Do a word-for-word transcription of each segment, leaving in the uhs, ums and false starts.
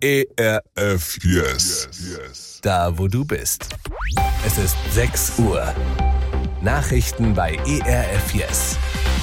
E R F Yes. Da, wo du bist. Es ist sechs Uhr. Nachrichten bei E R F Yes.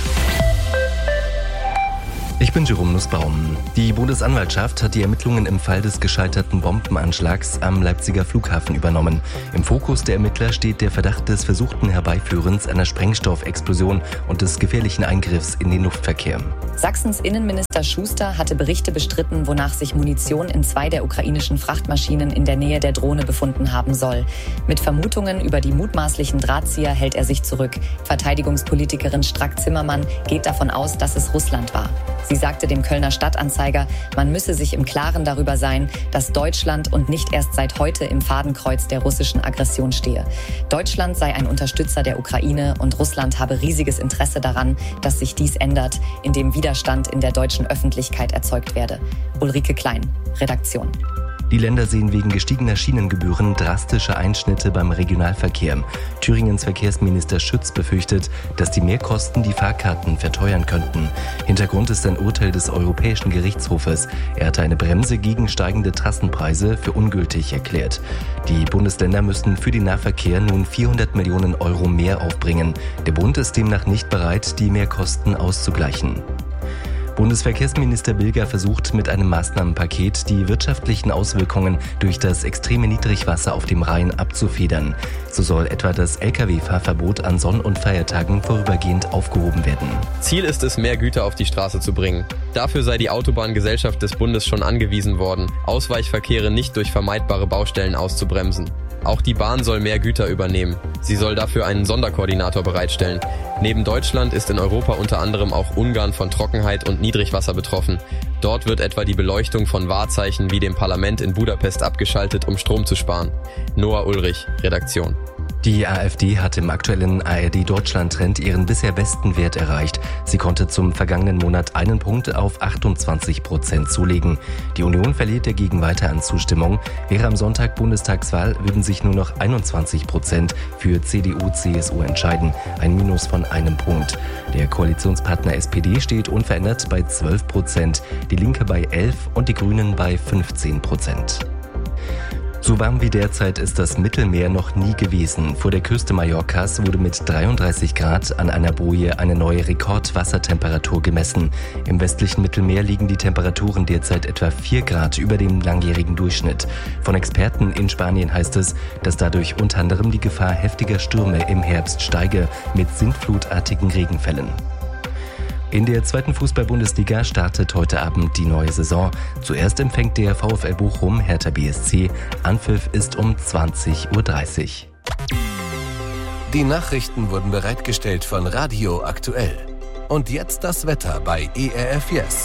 Ich bin Jerome Nussbaum. Die Bundesanwaltschaft hat die Ermittlungen im Fall des gescheiterten Bombenanschlags am Leipziger Flughafen übernommen. Im Fokus der Ermittler steht der Verdacht des versuchten Herbeiführens einer Sprengstoffexplosion und des gefährlichen Eingriffs in den Luftverkehr. Sachsens Innenminister Schuster hatte Berichte bestritten, wonach sich Munition in zwei der ukrainischen Frachtmaschinen in der Nähe der Drohne befunden haben soll. Mit Vermutungen über die mutmaßlichen Drahtzieher hält er sich zurück. Verteidigungspolitikerin Strack-Zimmermann geht davon aus, dass es Russland war. Sie sagte dem Kölner Stadtanzeiger, man müsse sich im Klaren darüber sein, dass Deutschland und nicht erst seit heute im Fadenkreuz der russischen Aggression stehe. Deutschland sei ein Unterstützer der Ukraine und Russland habe riesiges Interesse daran, dass sich dies ändert, indem Widerstand in der deutschen Öffentlichkeit erzeugt werde. Ulrike Klein, Redaktion. Die Länder sehen wegen gestiegener Schienengebühren drastische Einschnitte beim Regionalverkehr. Thüringens Verkehrsminister Schütz befürchtet, dass die Mehrkosten die Fahrkarten verteuern könnten. Hintergrund ist ein Urteil des Europäischen Gerichtshofes. Er hatte eine Bremse gegen steigende Trassenpreise für ungültig erklärt. Die Bundesländer müssten für den Nahverkehr nun vierhundert Millionen Euro mehr aufbringen. Der Bund ist demnach nicht bereit, die Mehrkosten auszugleichen. Bundesverkehrsminister Bilger versucht mit einem Maßnahmenpaket die wirtschaftlichen Auswirkungen durch das extreme Niedrigwasser auf dem Rhein abzufedern. So soll etwa das L K W-Fahrverbot an Sonn- und Feiertagen vorübergehend aufgehoben werden. Ziel ist es, mehr Güter auf die Straße zu bringen. Dafür sei die Autobahngesellschaft des Bundes schon angewiesen worden, Ausweichverkehre nicht durch vermeidbare Baustellen auszubremsen. Auch die Bahn soll mehr Güter übernehmen. Sie soll dafür einen Sonderkoordinator bereitstellen. Neben Deutschland ist in Europa unter anderem auch Ungarn von Trockenheit und Niedrigwasser betroffen. Dort wird etwa die Beleuchtung von Wahrzeichen wie dem Parlament in Budapest abgeschaltet, um Strom zu sparen. Noah Ulrich, Redaktion. Die AfD hat im aktuellen A R D-Deutschland-Trend ihren bisher besten Wert erreicht. Sie konnte zum vergangenen Monat einen Punkt auf achtundzwanzig Prozent zulegen. Die Union verliert dagegen weiter an Zustimmung. Wäre am Sonntag Bundestagswahl, würden sich nur noch einundzwanzig Prozent für C D U C S U entscheiden, ein Minus von einem Punkt. Der Koalitionspartner S P D steht unverändert bei zwölf Prozent, die Linke bei elf und die Grünen bei fünfzehn Prozent. So warm wie derzeit ist das Mittelmeer noch nie gewesen. Vor der Küste Mallorcas wurde mit dreiunddreißig Grad an einer Boje eine neue Rekordwassertemperatur gemessen. Im westlichen Mittelmeer liegen die Temperaturen derzeit etwa vier Grad über dem langjährigen Durchschnitt. Von Experten in Spanien heißt es, dass dadurch unter anderem die Gefahr heftiger Stürme im Herbst steige, mit sintflutartigen Regenfällen. In der zweiten Fußball-Bundesliga startet heute Abend die neue Saison. Zuerst empfängt der VfL Bochum Hertha B S C. Anpfiff ist um zwanzig Uhr dreißig. Die Nachrichten wurden bereitgestellt von Radio Aktuell. Und jetzt das Wetter bei E R F Yes.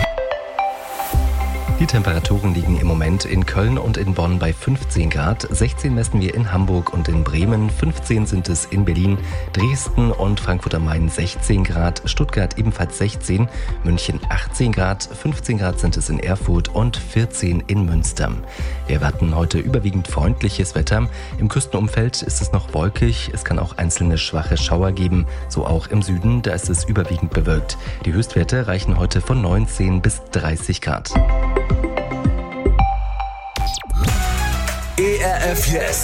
Die Temperaturen liegen im Moment in Köln und in Bonn bei fünfzehn Grad, sechzehn messen wir in Hamburg und in Bremen, fünfzehn sind es in Berlin, Dresden und Frankfurt am Main sechzehn Grad, Stuttgart ebenfalls sechzehn, München achtzehn Grad, fünfzehn Grad sind es in Erfurt und vierzehn in Münster. Wir erwarten heute überwiegend freundliches Wetter. Im Küstenumfeld ist es noch wolkig, es kann auch einzelne schwache Schauer geben, so auch im Süden, da ist es überwiegend bewölkt. Die Höchstwerte reichen heute von neunzehn bis dreißig Grad. E R F Yes.